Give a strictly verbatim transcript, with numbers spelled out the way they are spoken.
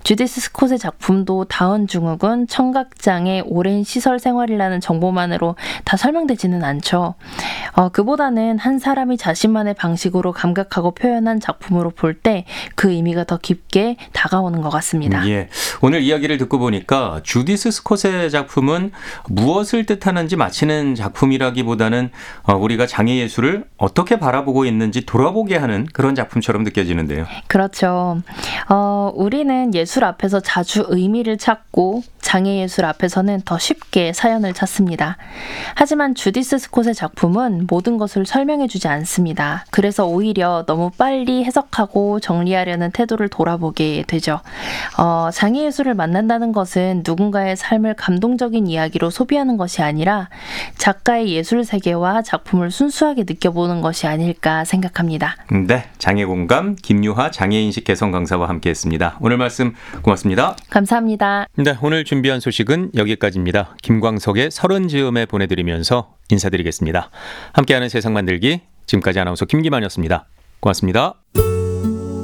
주디스 스콧의 작품도 다운 증후군, 청각장애, 오랜 시설 생활이라는 정보만으로 다 설명되지는 않죠. 어, 그보다는 한 사람이 자신만의 방식으로 감각하고 표현한 작품으로 볼 때 그 의미가 더 깊게 다가오는 것 같습니다. 예, 오늘 이야기를 듣고 보니까 주디스 스콧의 작품은 무엇을 뜻하는지 맞히는 작품이라기보다는 어, 우리가 장애예술을 어떻게 바라보고 있는지 돌아보게 하는 그런 작품처럼 느껴지는데요. 그렇죠. 어, 우리는 예술 앞에서 자주 의미를 찾고 장애예술 앞에서는 더 쉽게 사연을 찾습니다. 하지만 주디스 스콧의 작품은 모든 것을 설명해주지 않습니다. 그래서 오히려 너무 빨리 해석하고 정리하려는 태도를 돌아보게 되죠. 어, 장애예술을 만난다는 것은 누군가의 삶을 감동적인 이야기로 소비하는 것이 아니라 작가의 예술 세계와 작품을 순수하게 느껴보는 것이 아닐까 생각합니다. 네, 장애공감 김유하 장애인식 개선 강사와 함께했습니다. 오늘 말씀 고맙습니다. 감사합니다. 네, 오늘 준비한 소식은 여기까지입니다. 김광석의 서른 즈음에 보내드리면서 인사드리겠습니다. 함께하는 세상 만들기 지금까지 아나운서 김기만이었습니다. 고맙습니다.